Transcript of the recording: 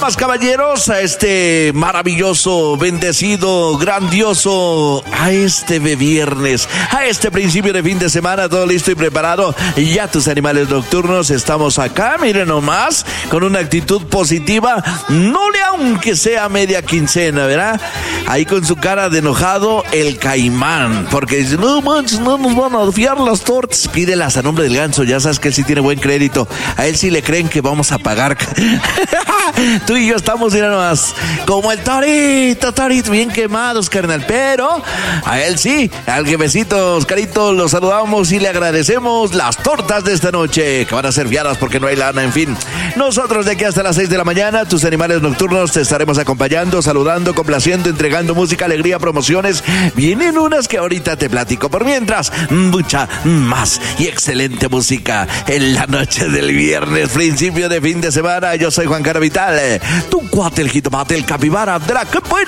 damas, caballeros, a este maravilloso, bendecido, grandioso, a este viernes, a este principio de fin de semana, todo listo y preparado. Y ya tus animales nocturnos, estamos acá, miren nomás, con una actitud positiva, no le aunque sea media quincena, ¿verdad? Ahí con su cara de enojado, el Caimán, porque dice, no manches, no nos van a fiar las tortas. Pídelas a nombre del Ganso, ya sabes que él sí tiene buen crédito, a él sí le creen que vamos a pagar. Tú y yo estamos, mira nomás, como el torito, bien quemados, carnal, pero a él sí, al jefecito Oscarito, lo saludamos y le agradecemos las tortas de esta noche, que van a ser fiadas porque no hay lana, en fin. Nosotros de aquí hasta las 6 de la mañana, tus animales nocturnos, te estaremos acompañando, saludando, complaciendo, entregando música, alegría, promociones. Vienen unas que ahorita te platico. Por mientras, mucha más y excelente música en la noche del viernes, principio de fin de semana. Yo soy Juan Cara Vital, tu cuate, el jitomate, el capibara, Drac. Bueno,